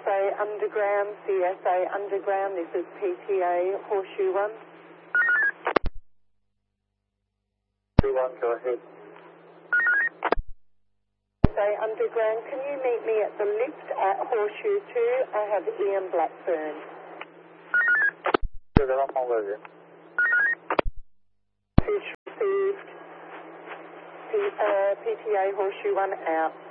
CSA Underground, this is PTA Horseshoe 1. Horseshoe 1, go ahead. CSA Underground, can you meet me at the lift at Horseshoe 2? I have Ian Blackburn. Yeah, they're on my way then. Fish received. PTA Horseshoe 1 out.